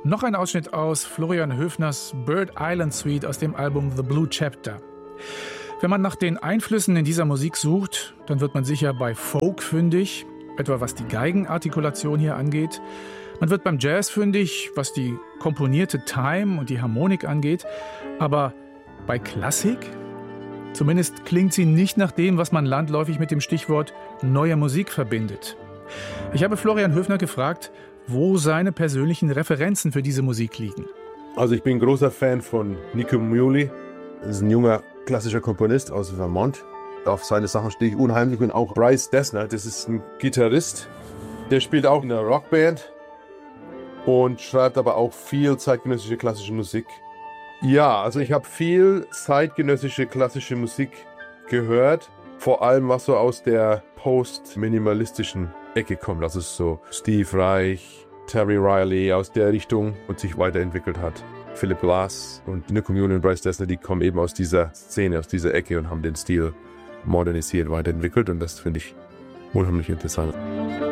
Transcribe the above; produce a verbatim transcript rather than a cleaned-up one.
Noch ein Ausschnitt aus Florian Höfners Bird Island Suite aus dem Album The Blue Chapter. Wenn man nach den Einflüssen in dieser Musik sucht, dann wird man sicher bei Folk fündig, etwa was die Geigenartikulation hier angeht. Man wird beim Jazz fündig, was die komponierte Time und die Harmonik angeht. Aber bei Klassik? Zumindest klingt sie nicht nach dem, was man landläufig mit dem Stichwort neue Musik verbindet. Ich habe Florian Höfner gefragt, wo seine persönlichen Referenzen für diese Musik liegen. Also ich bin ein großer Fan von Nico Muhly. Das ist ein junger klassischer Komponist aus Vermont. Auf seine Sachen stehe ich unheimlich. Und auch Bryce Dessner, das ist ein Gitarrist. Der spielt auch in einer Rockband und schreibt aber auch viel zeitgenössische klassische Musik. Ja, also ich habe viel zeitgenössische klassische Musik gehört. Vor allem was so aus der post-minimalistischen Ecke kommt. Also so Steve Reich, Terry Riley aus der Richtung und sich weiterentwickelt hat. Philip Glass und Nico Muhly und Bryce Dessner, die kommen eben aus dieser Szene, aus dieser Ecke und haben den Stil modernisiert, weiterentwickelt und das finde ich unheimlich interessant.